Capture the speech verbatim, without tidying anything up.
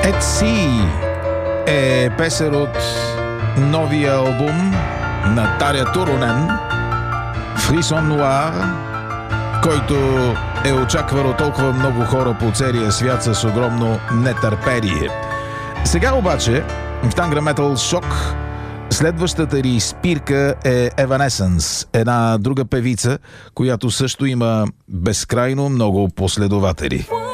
Ed Си е песен от новия албум на Таря Туронен, Фрисон Нуар, който е очакван от толкова много хора по целия свят с огромно нетърпение. Сега обаче в Тангра Метал Шок следващата ни спирка е Evanescence, една друга певица, която също има безкрайно много последователи.